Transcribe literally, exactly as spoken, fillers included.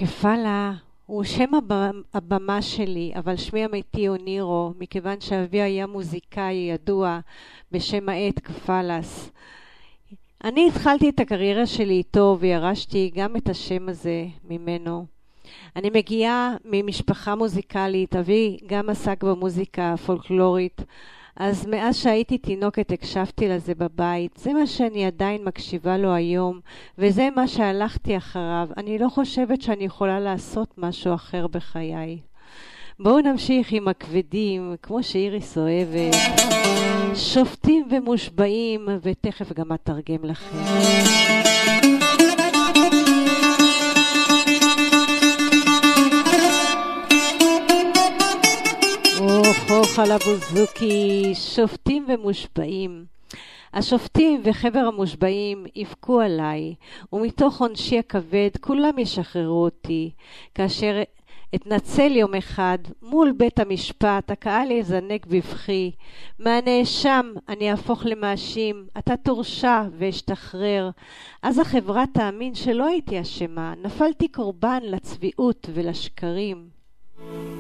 קפלה הוא שם הב- הבמה שלי, אבל שמי האמיתי הוא נירו, מכיוון שאבי היה מוזיקאי ידוע בשם העט קפלס. אני התחלתי את הקריירה שלי איתו וירשתי גם את השם הזה ממנו. אני מגיעה ממשפחה מוזיקלית, אבי גם עסק במוזיקה פולקלורית, אז מאז שהייתי תינוקת הקשבתי לזה בבית. זה מה שאני עדיין מקשיבה לו היום, וזה מה שהלכתי אחריו. אני לא חושבת שאני יכולה לעשות משהו אחר בחיי. בואו נמשיך עם הכבדים, כמו שאיריס אוהבת. שופטים ומושבעים, ותכף גם אתרגם לכם. אוח אוח על הבוזוקי, שופטים ומושבעים. השופטים וחבר המושבעים יבכו עליי, ומתוך עונשי הכבד כולם ישחררו אותי. כאשר אתנצל יום אחד מול בית המשפט, הקהל יזנק בבכי. מהנאשם אני אהפוך למאשים, אתה תורשע ואשתחרר. אז החברה תאמין שלא הייתי אשמה, נפלתי קורבן לצביעות ולשקרים.